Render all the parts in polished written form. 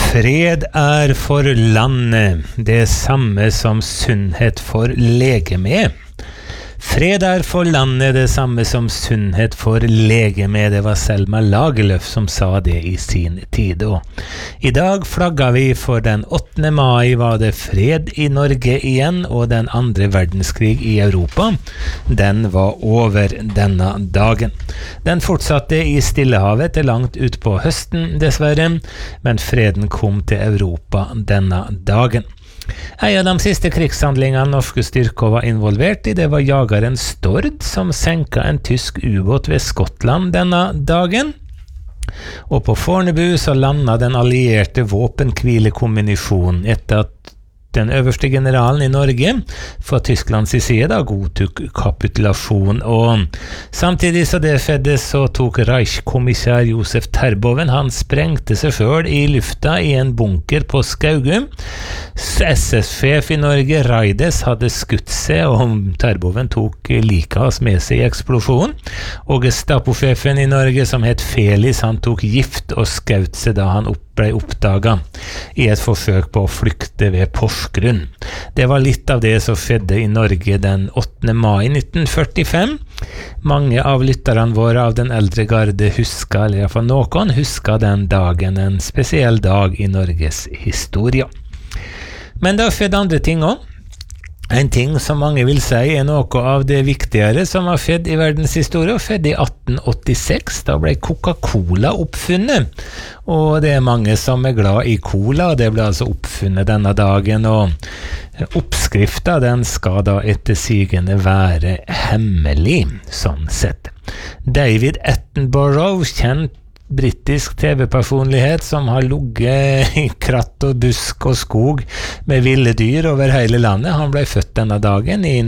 Fred for landet, det samme som sunnhet for legeme. Fred for landet, det samme som sunnhet for legeme. Det var Selma Lagerlöf som sa det i sin tid. Og i dag flagga vi for den 8. mai var det fred i Norge igjen, og den andre verdenskrig i Europa, den var over denne dagen. Den fortsatte i Stillehavet til langt ut på høsten, dessverre, men freden kom til Europa denne dagen. En av de siste krigshandlingene norske styrker var involvert i, det var jageren Stord som senket en tysk ubåt ved Skottland denne dagen. Og på Fornebu så landet den allierte våpenhvilekommunisjonen etter at den øverste generalen i Norge fra Tysklands side da godtok kapitulasjon, og samtidig så det skjedde så tok Reichskommissær Josef Terboven, han sprengte seg selv i lufta i en bunker på Skaugum. SS-sjef i Norge, Raides, hadde skutt seg, og Terboven tok liket hans med seg i eksplosjonen, og Gestapo-sjefen i Norge som het Felis, han tok gift og skaut seg da han ble oppdaget i et forsøk på å flykte ved Porsgrunn. Det var litt av det som skjedde i Norge den 8. mai 1945. Mange av lytterne våre av den eldre garde husker, eller i hvert fall noen husker den dagen, en spesiell dag i Norges historie. Men det har skjedd andre ting også. En ting som mange vil si noe av det viktigere som har skjedd i verdenshistorie, og skjedde i 1886. Da ble Coca-Cola oppfunnet, og det mange som glad i cola, og det ble altså oppfunnet denne dagen, og oppskriften den skal da etter sigende være hemmelig, sånn sett. David Attenborough, kjent britisk TV-personlighet som har ligget i kratt og busk og skog med ville dyr over hele landet. Han ble født denne dagen i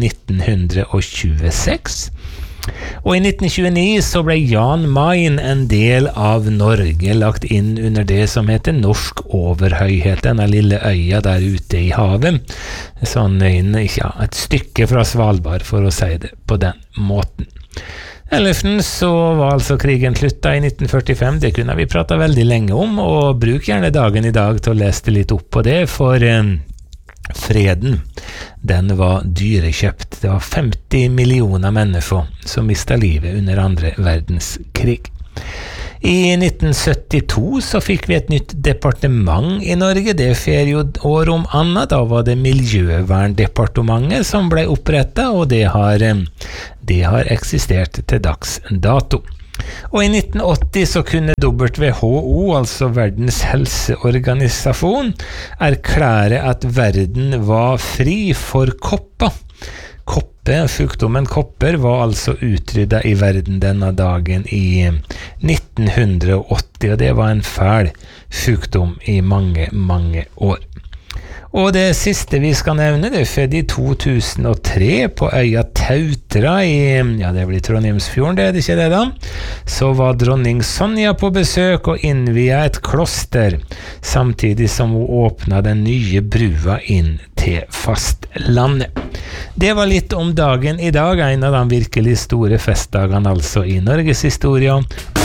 1926. Og i 1929 så ble Jan Mayen en del av Norge, lagt inn under det som heter Norsk Overhøyhet, denne lille øya der ute i havet. Sånn et stykke fra Svalbard, for å si det på den måten. Ellers så var altså krigen slutta i 1945, det kunne vi prata veldig lenge om, og bruk gjerne dagen i dag til å lese litt opp på det, for freden, den var dyrekjøpt. Det var 50 millioner mennesker som mistet livet under andre verdenskrig. I 1972 så fikk vi et nytt departement i Norge, det skjer jo år om annet, da var det Miljøverndepartementet som ble opprettet, og det har eksistert til dags dato. Og i 1980 så kunne WHO, altså Verdens helseorganisasjon, erklære at verden var fri for kopper. Sjukdommen kopper var altså utryddet i verden denne dagen i 1980, og det var en fæl sjukdom i mange, mange år. Og det siste vi skal nevne, det skjedde i 2003 på øya Tautra det blir Trondheimsfjorden, det ikke det da? Så var dronning Sonja på besøk og innviet et kloster, samtidig som hun åpnet den nye brua inn til fastlandet. Det var litt om dagen i dag, en av de virkelig store festdagene altså i Norges historie.